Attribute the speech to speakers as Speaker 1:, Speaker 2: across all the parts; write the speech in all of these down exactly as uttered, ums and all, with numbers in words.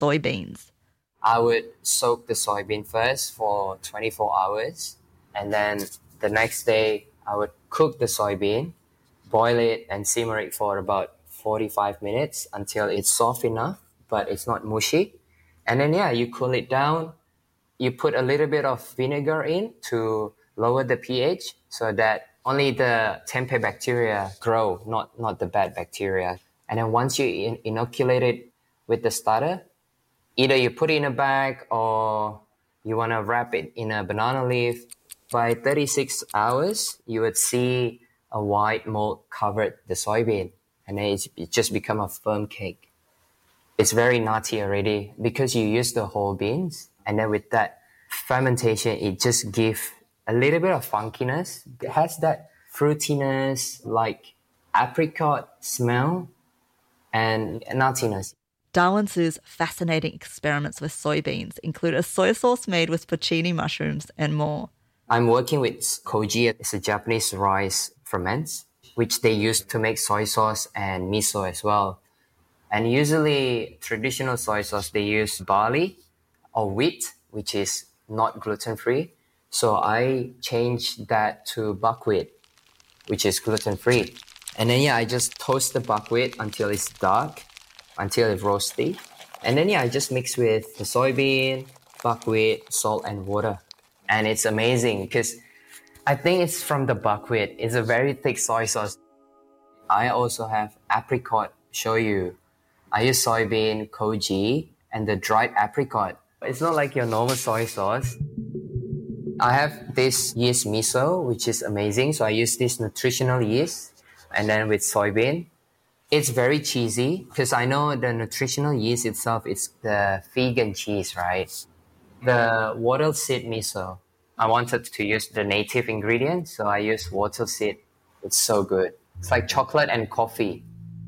Speaker 1: soybeans.
Speaker 2: I would soak the soybean first for twenty-four hours, and then the next day I would cook the soybean, boil it and simmer it for about forty-five minutes until it's soft enough, but it's not mushy. And then, yeah, you cool it down. You put a little bit of vinegar in to lower the pH so that only the tempeh bacteria grow, not, not the bad bacteria. And then once you in- inoculate it with the starter, either you put it in a bag or you want to wrap it in a banana leaf. By thirty-six hours, you would see a white mold covered the soybean, and then it's, it just become a firm cake. It's very nutty already because you use the whole beans, and then with that fermentation, it just gives a little bit of funkiness. It has that fruitiness, like apricot smell, and nuttiness.
Speaker 1: Darwin Su's fascinating experiments with soybeans include a soy sauce made with porcini mushrooms and more.
Speaker 2: I'm working with koji. It's a Japanese rice ferment, which they use to make soy sauce and miso as well. And usually, traditional soy sauce, they use barley or wheat, which is not gluten-free. So I changed that to buckwheat, which is gluten-free. And then, yeah, I just toast the buckwheat until it's dark, until it's roasty. And then, yeah, I just mix with the soybean, buckwheat, salt, and water. And it's amazing because I think it's from the buckwheat. It's a very thick soy sauce. I also have apricot shoyu. I use soybean, koji, and the dried apricot. It's not like your normal soy sauce. I have this yeast miso, which is amazing. So I use this nutritional yeast and then with soybean. It's very cheesy because I know the nutritional yeast itself is the vegan cheese, right? The wattle seed miso. I wanted to use the native ingredient, so I used wattle seed. It's so good. It's like chocolate and coffee.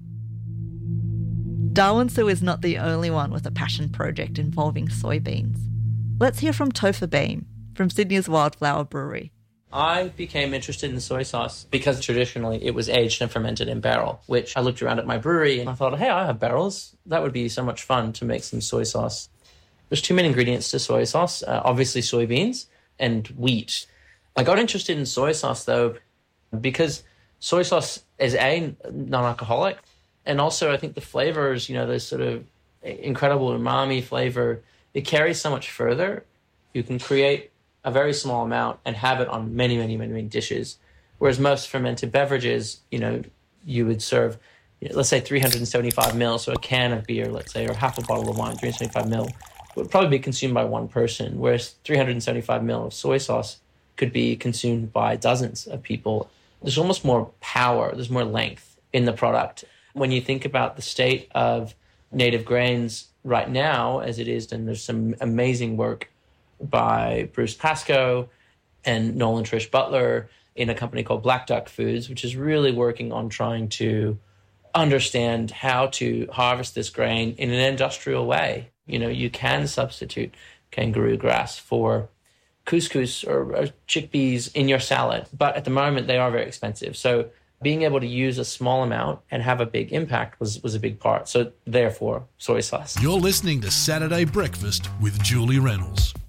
Speaker 1: Darwin Su is not the only one with a passion project involving soybeans. Let's hear from Topher Beam from Sydney's Wildflower Brewery.
Speaker 3: I became interested in soy sauce because traditionally it was aged and fermented in barrel, which I looked around at my brewery and I thought, hey, I have barrels. That would be so much fun to make some soy sauce. There's two main ingredients to soy sauce, uh, obviously soybeans and wheat. I got interested in soy sauce, though, because soy sauce is, A, non-alcoholic, and also I think the flavors, you know, this sort of incredible umami flavor, it carries so much further. You can create a very small amount and have it on many, many, many, many dishes. Whereas most fermented beverages, you know, you would serve, you know, let's say three hundred seventy-five mil, so a can of beer, let's say, or half a bottle of wine, three hundred seventy-five mil, would probably be consumed by one person, whereas three hundred seventy-five mil of soy sauce could be consumed by dozens of people. There's almost more power, there's more length in the product. When you think about the state of native grains right now, as it is, and there's some amazing work by Bruce Pascoe and Nolan Trish Butler in a company called Black Duck Foods, which is really working on trying to understand how to harvest this grain in an industrial way. You know, you can substitute kangaroo grass for couscous or, or chickpeas in your salad, but at the moment they are very expensive. So being able to use a small amount and have a big impact was, was a big part. So therefore, soy sauce.
Speaker 4: You're listening to Saturday Breakfast with Julie Reynolds.